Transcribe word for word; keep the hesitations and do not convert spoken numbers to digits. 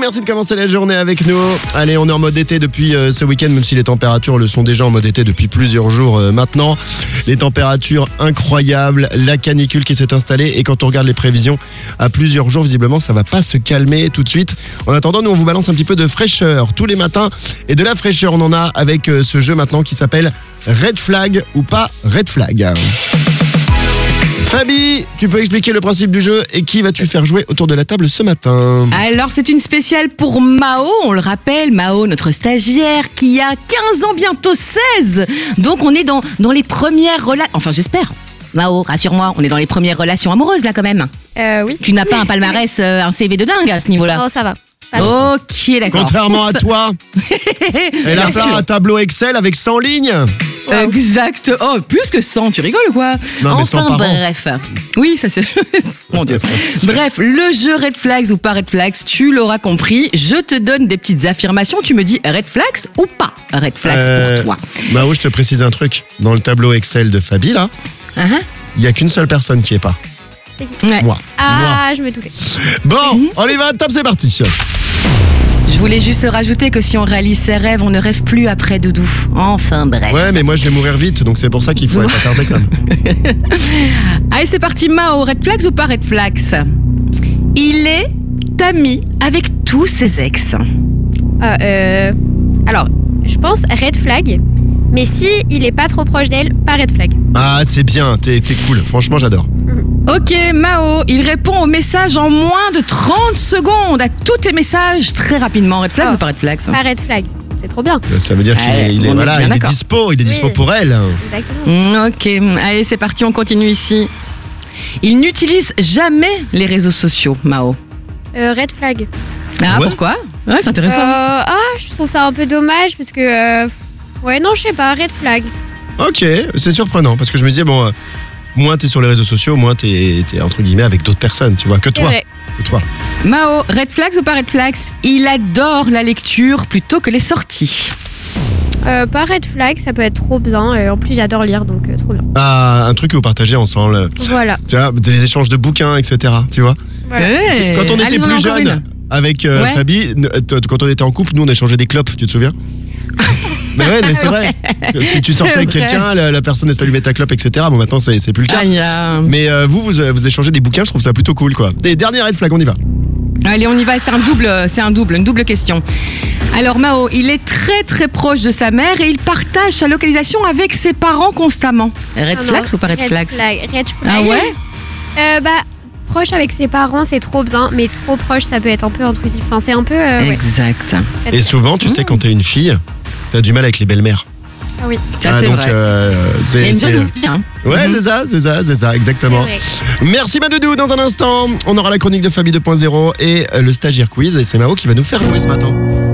merci de commencer la journée avec nous. Allez, on est en mode été depuis euh, ce week-end, même si les températures le sont déjà en mode été depuis plusieurs jours euh, maintenant. Les températures incroyables, la canicule qui s'est installée et quand on regarde les prévisions à plusieurs jours, visiblement ça va pas se calmer tout de suite. En attendant, nous on vous balance un petit peu de fraîcheur tous les matins et de la fraîcheur on en a avec euh, ce jeu maintenant qui s'appelle Red Flag ou pas Red Flag. Fabi, tu peux expliquer le principe du jeu et qui vas-tu faire jouer autour de la table ce matin? Alors c'est une spéciale pour Mao, on le rappelle, Mao, notre stagiaire qui a quinze ans, bientôt seize. Donc on est dans, dans les premières relations, enfin j'espère. Mao, rassure-moi, on est dans les premières relations amoureuses là quand même. Euh, oui. Tu n'as pas un palmarès, euh, un C V de dingue à ce niveau-là. Non, ça va. Ok, d'accord. Contrairement à toi, elle a pas un tableau Excel avec cent lignes. Exact. Oh, plus que cent, tu rigoles ou quoi? Non, mais cent Enfin, par an. bref. Oui, ça c'est... Mon Dieu. Bref, le jeu Red Flags ou pas Red Flags, tu l'auras compris. Je te donne des petites affirmations. Tu me dis Red Flags ou pas Red Flags Euh, pour toi. Mao, je te précise un truc. Dans le tableau Excel de Fabi, là, Uh-huh. il n'y a qu'une seule personne qui est pas. Ouais. Moi. Ah, je me doutais. Moi. Bon, on y va, top, c'est parti. Je voulais juste rajouter que si on réalise ses rêves, on ne rêve plus après Doudou. Enfin bref. Ouais, mais moi je vais mourir vite, donc c'est pour ça qu'il faut être attardé quand même. Allez, c'est parti, Mao. Red Flags ou pas Red Flags? Il est ami avec tous ses ex. Ah, euh, alors, je pense red flag, mais si il est pas trop proche d'elle, pas red flag. Ah, c'est bien, t'es, t'es cool, franchement j'adore. Ok, Mao, il répond aux messages en moins de trente secondes, à tous tes messages, très rapidement. Red Flags Oh. ou pas Red Flags? Pas red flag. C'est trop bien. Ça veut dire qu'il Ouais, est, il est, on est voilà, bien il est d'accord. dispo, il est dispo Oui. pour elle. Exactement. Mm, Ok, allez, c'est parti, on continue ici. Il n'utilise jamais les réseaux sociaux, Mao. Euh, red flag. Ah, Ouais. pourquoi? Ouais, c'est Euh, intéressant. ah, je trouve ça un peu dommage parce que. euh, ouais, non, je sais pas, red flag. Ok, c'est surprenant, parce que je me disais, bon, euh, moins t'es sur les réseaux sociaux, moins t'es, t'es entre guillemets avec d'autres personnes, tu vois, que C'est toi. vrai. Que toi. Mao, Red Flags ou pas Red Flags? Il adore la lecture plutôt que les sorties. Euh, pas red flag, ça peut être trop bien. Euh, en plus, j'adore lire, donc euh, trop bien. Ah, un truc que vous partagez ensemble. Voilà. Tu vois, des échanges de bouquins, et cetera. Tu vois. Voilà. Hey, Quand on était allez, en a plus encore jeune, une. avec euh, Ouais. Fabi, n- t- quand on était en couple, nous on échangeait des clopes, tu te souviens? Mais ouais, mais c'est vrai. Si tu sortais C'est avec vrai. quelqu'un, la, la personne elle s'allumait ta clope, et cetera. Bon, maintenant c'est, c'est plus le cas. Aïe, euh, Mais euh, vous, vous, vous échangez des bouquins, je trouve ça plutôt cool, quoi. Des derniers red flags, on y va. Allez, on y va, c'est un double, c'est un double, une double question. Alors Mao, il est très très proche de sa mère et il partage sa localisation avec ses parents constamment. Red Non, Flags non, ou pas Red, Flags? flag, Red flag. Ah ouais? Euh, bah, proche avec ses parents, c'est trop bien, mais trop proche, ça peut être un peu intrusif. Enfin, c'est un peu. euh, ouais. Exact. Red Et flag. souvent, tu sais, quand t'es une fille, t'as du mal avec les belles-mères. Ah oui. Ça Ah, c'est donc, vrai. euh, Il y c'est, a une c'est- bonne idée, hein. Ouais, Mhm. c'est ça, c'est ça, c'est ça, exactement. C'est vrai. Merci Madoudou, dans un instant, on aura la chronique de Fabi deux point zéro et euh, le stagiaire quiz et c'est Mao qui va nous faire jouer ce matin.